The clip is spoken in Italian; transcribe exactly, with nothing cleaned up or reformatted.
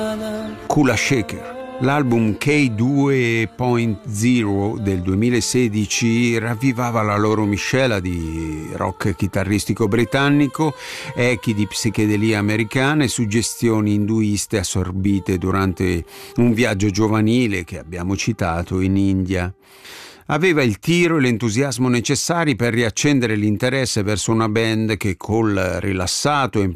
Kula Shaker. L'album K due punto zero del duemilasedici ravvivava la loro miscela di rock chitarristico britannico, echi di psichedelia americana e suggestioni induiste assorbite durante un viaggio giovanile che abbiamo citato in India. Aveva il tiro e l'entusiasmo necessari per riaccendere l'interesse verso una band che col rilassato e